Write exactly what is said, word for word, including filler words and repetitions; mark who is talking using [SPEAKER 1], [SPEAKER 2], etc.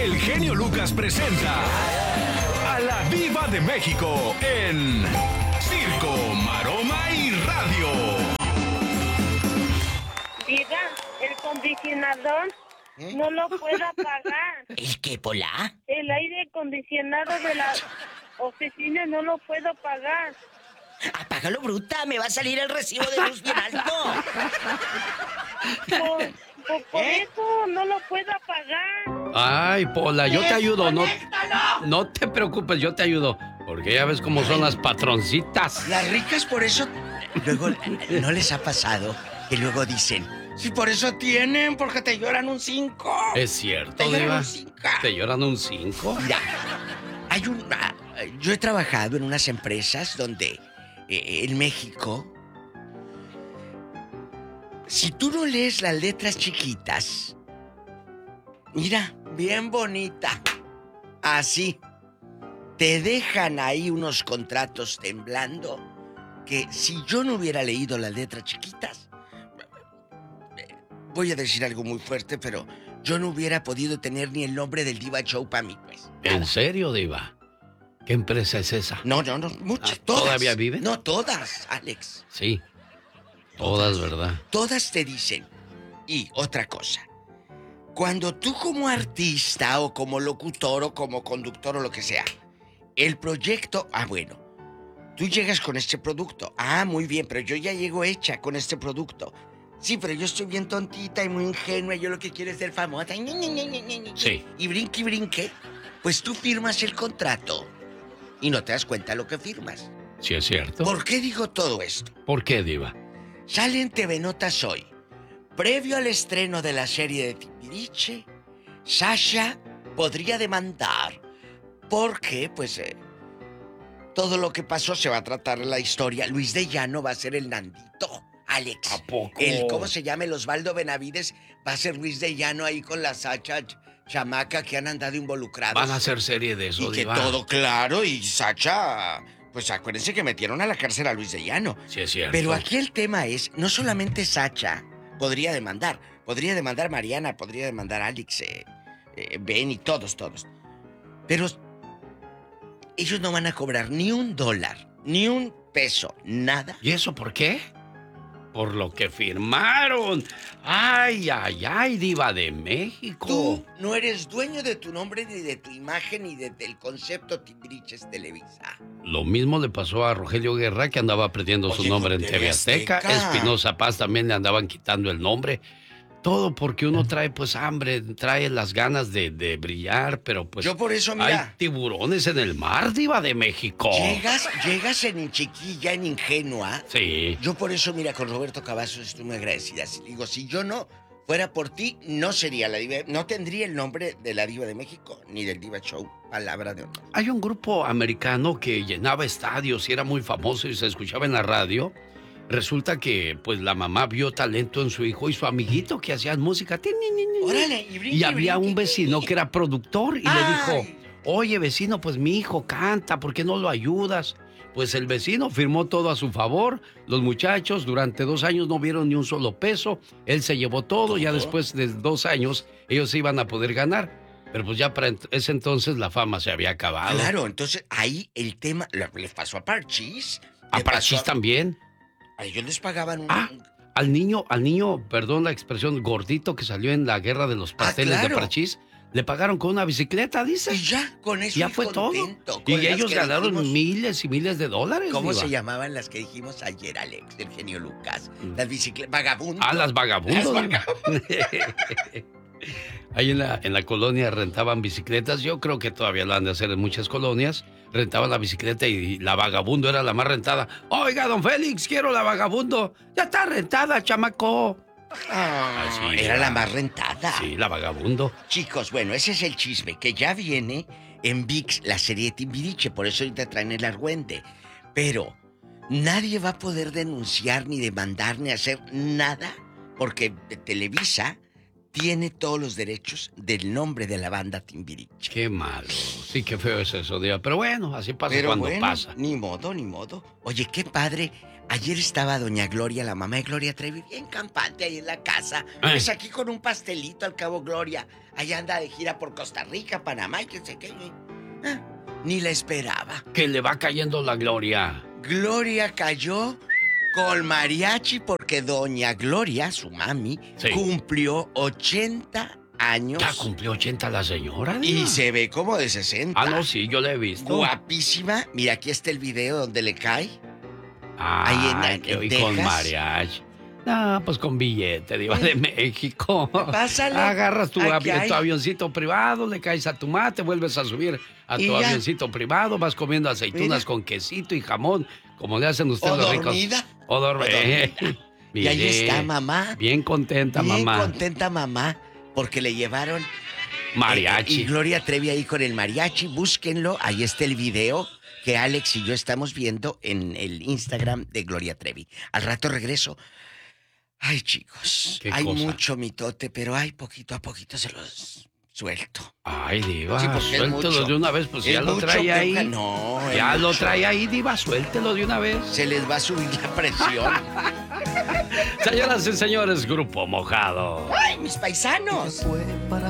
[SPEAKER 1] el genio Lucas presenta a la Diva de México en Circo, Maroma y Radio.
[SPEAKER 2] Diva, el acondicionador ¿Eh? no lo puedo apagar.
[SPEAKER 3] ¿El qué, Pola?
[SPEAKER 2] El aire acondicionado de la oficina no lo puedo pagar.
[SPEAKER 3] Apágalo, bruta, me va a salir el recibo de luz bien alto.
[SPEAKER 2] Por, por, por ¿Eh? eso no lo puedo apagar.
[SPEAKER 4] Ay, Pola, yo te ayudo, no, no te preocupes, yo te ayudo. Porque ya ves cómo son las patroncitas.
[SPEAKER 3] Las ricas por eso, luego, ¿no les ha pasado que luego dicen, sí, por eso tienen, porque te lloran un cinco?
[SPEAKER 4] Es cierto,
[SPEAKER 3] te
[SPEAKER 4] Diva.
[SPEAKER 3] Lloran un cinco.
[SPEAKER 4] ¿Te lloran un cinco?
[SPEAKER 3] Mira, hay un... Yo he trabajado en unas empresas donde eh, en México, si tú no lees las letras chiquitas, mira, bien bonita, así, te dejan ahí unos contratos temblando que si yo no hubiera leído las letras chiquitas, voy a decir algo muy fuerte, pero yo no hubiera podido tener ni el nombre del Diva Show para mí, pues.
[SPEAKER 4] ¿En serio, Diva? ¿Qué empresa es esa?
[SPEAKER 3] No, no, no, muchas,
[SPEAKER 4] ah,
[SPEAKER 3] todas.
[SPEAKER 4] ¿Todavía viven?
[SPEAKER 3] No, todas, Alex.
[SPEAKER 4] Sí, todas, ¿verdad?
[SPEAKER 3] Todas te dicen. Y otra cosa, cuando tú como artista o como locutor o como conductor o lo que sea, el proyecto, ah, bueno, tú llegas con este producto, ah, muy bien, pero yo ya llego hecha con este producto. Sí, pero yo estoy bien tontita y muy ingenua, yo lo que quiero es ser famosa.
[SPEAKER 4] Sí.
[SPEAKER 3] Y brinque y brinque, pues tú firmas el contrato y no te das cuenta lo que firmas.
[SPEAKER 4] Sí, es cierto.
[SPEAKER 3] ¿Por qué digo todo esto?
[SPEAKER 4] ¿Por qué, Diva?
[SPEAKER 3] Sale en T V Notas hoy. Previo al estreno de la serie de Timbiriche, Sasha podría demandar porque, pues, eh, todo lo que pasó se va a tratar en la historia. Luis de Llano va a ser el Nandito, Alex.
[SPEAKER 4] ¿A poco?
[SPEAKER 3] El, ¿cómo se llama? El Osvaldo Benavides va a ser Luis de Llano ahí con la Sacha chamaca que han andado involucrados.
[SPEAKER 4] Van a hacer serie de eso,
[SPEAKER 3] y
[SPEAKER 4] Diva.
[SPEAKER 3] que todo claro, y Sacha... Pues acuérdense que metieron a la cárcel a Luis de Llano.
[SPEAKER 4] Sí, es cierto.
[SPEAKER 3] Pero aquí el tema es, no solamente Sacha podría demandar, podría demandar Mariana, podría demandar Alex, eh, eh, Ben y todos, todos. Pero ellos no van a cobrar ni un dólar, ni un peso, nada.
[SPEAKER 4] ¿Y eso por qué? Por lo que firmaron. Ay, ay, ay, Diva de México.
[SPEAKER 3] Tú no eres dueño de tu nombre, ni de tu imagen, ni de, del concepto Timbiriches Televisa.
[SPEAKER 4] Lo mismo le pasó a Rogelio Guerra, que andaba perdiendo Oye, su nombre en T V Azteca. Azteca. Espinoza Paz también le andaban quitando el nombre. Todo porque uno trae, pues, hambre, trae las ganas de, de brillar, pero pues...
[SPEAKER 3] Yo por eso, mira...
[SPEAKER 4] Hay tiburones en el mar, Diva de México.
[SPEAKER 3] Llegas, llegas en chiquilla, en ingenua.
[SPEAKER 4] Sí.
[SPEAKER 3] Yo por eso, mira, con Roberto Cavazos estoy muy agradecida. Digo, si yo no fuera por ti, no sería la diva... No tendría el nombre de la Diva de México, ni del Diva Show. Palabra de honor.
[SPEAKER 4] Hay un grupo americano que llenaba estadios y era muy famoso y se escuchaba en la radio... Resulta que, pues, la mamá vio talento en su hijo y su amiguito que hacían música.
[SPEAKER 3] Órale, y, brinque,
[SPEAKER 4] y había
[SPEAKER 3] brinque.
[SPEAKER 4] un vecino que era productor y
[SPEAKER 3] Ay.
[SPEAKER 4] le dijo, oye, vecino, pues mi hijo canta, ¿por qué no lo ayudas? Pues el vecino firmó todo a su favor. Los muchachos durante dos años no vieron ni un solo peso. Él se llevó todo. ¿Todo? Ya después de dos años ellos iban a poder ganar. Pero pues ya para ese entonces la fama se había acabado.
[SPEAKER 3] Claro, entonces ahí el tema... ¿Les pasó a Parchís?
[SPEAKER 4] ¿A Parchís también?
[SPEAKER 3] A ellos les pagaban un...
[SPEAKER 4] Ah, al niño, al niño, perdón la expresión, gordito que salió en la guerra de los pasteles ah, claro. de Parchís, le pagaron con una bicicleta, dice.
[SPEAKER 3] Y ya, con eso
[SPEAKER 4] ya fue
[SPEAKER 3] contento,
[SPEAKER 4] todo. Y ellos ganaron dijimos, miles y miles de dólares.
[SPEAKER 3] ¿Cómo
[SPEAKER 4] Diva?
[SPEAKER 3] se llamaban las que dijimos ayer, Alex, del genio Lucas? Las bicicletas, vagabundos.
[SPEAKER 4] Ah, las vagabundos.
[SPEAKER 3] Las vagabundos.
[SPEAKER 4] Ahí en la, en la colonia rentaban bicicletas. Yo creo que todavía lo han de hacer en muchas colonias. Rentaban la bicicleta y la vagabundo era la más rentada. Oiga, don Félix, quiero la vagabundo. Ya está rentada, chamaco.
[SPEAKER 3] Ah, sí, era la más rentada.
[SPEAKER 4] Sí, la vagabundo.
[SPEAKER 3] Chicos, bueno, ese es el chisme. Que ya viene en V I X la serie Timbiriche. Por eso ahorita traen el argüente. Pero nadie va a poder denunciar, ni demandar, ni hacer nada. Porque Televisa... tiene todos los derechos del nombre de la banda Timbiriche.
[SPEAKER 4] Qué malo. Sí, qué feo es eso, Diva. Pero bueno, así pasa
[SPEAKER 3] Pero
[SPEAKER 4] cuando
[SPEAKER 3] bueno,
[SPEAKER 4] pasa.
[SPEAKER 3] Ni modo, ni modo. Oye, qué padre. Ayer estaba doña Gloria, la mamá de Gloria Trevi, bien campante ahí en la casa.
[SPEAKER 4] Ay.
[SPEAKER 3] Pues aquí con un pastelito al cabo Gloria. Allá anda de gira por Costa Rica, Panamá y qué sé qué. Ah, ni la esperaba.
[SPEAKER 4] Que le va cayendo la gloria.
[SPEAKER 3] Gloria cayó con mariachi porque doña Gloria, su mami,
[SPEAKER 4] Sí.
[SPEAKER 3] cumplió ochenta años.
[SPEAKER 4] Ya cumplió ochenta la señora, Diva.
[SPEAKER 3] Y se ve como de sesenta.
[SPEAKER 4] Ah, no, sí, yo la he visto.
[SPEAKER 3] Guapísima. Mira, aquí está el video donde le cae.
[SPEAKER 4] Ah,
[SPEAKER 3] Ahí en-
[SPEAKER 4] que
[SPEAKER 3] en
[SPEAKER 4] hoy con
[SPEAKER 3] Texas.
[SPEAKER 4] mariachi. Ah, pues con billete, Diva de México.
[SPEAKER 3] Pásale.
[SPEAKER 4] Agarras tu,
[SPEAKER 3] Aquí
[SPEAKER 4] avi-
[SPEAKER 3] hay.
[SPEAKER 4] tu avioncito privado, le caes a tu mate, vuelves a subir a
[SPEAKER 3] Y
[SPEAKER 4] tu
[SPEAKER 3] ya.
[SPEAKER 4] avioncito privado, vas comiendo aceitunas
[SPEAKER 3] Mira.
[SPEAKER 4] con quesito y jamón, como le hacen ustedes
[SPEAKER 3] O
[SPEAKER 4] los ricos.
[SPEAKER 3] dormida.
[SPEAKER 4] O dor-
[SPEAKER 3] O dormida. Y ahí
[SPEAKER 4] Mire,
[SPEAKER 3] está mamá.
[SPEAKER 4] Bien contenta,
[SPEAKER 3] Bien
[SPEAKER 4] mamá.
[SPEAKER 3] contenta mamá porque le llevaron
[SPEAKER 4] Mariachi.
[SPEAKER 3] eh, y Gloria Trevi ahí con el mariachi. Búsquenlo. Ahí está el video que Alex y yo estamos viendo en el Instagram de Gloria Trevi. Al rato regreso. Ay, chicos.
[SPEAKER 4] ¿Qué
[SPEAKER 3] Hay
[SPEAKER 4] cosa?
[SPEAKER 3] mucho mitote, pero ay, poquito a poquito se los suelto.
[SPEAKER 4] Ay, Diva,
[SPEAKER 3] Sí, porque es
[SPEAKER 4] suéltelo
[SPEAKER 3] mucho.
[SPEAKER 4] de una vez, pues
[SPEAKER 3] Es
[SPEAKER 4] ya lo
[SPEAKER 3] mucho,
[SPEAKER 4] trae ahí.
[SPEAKER 3] Pepe. No, es
[SPEAKER 4] Ya lo
[SPEAKER 3] mucho.
[SPEAKER 4] trae ahí, Diva, suéltelo de una vez.
[SPEAKER 3] Se les va a subir la presión.
[SPEAKER 4] Señoras y señores, Grupo Mojado.
[SPEAKER 3] ¡Ay, mis paisanos!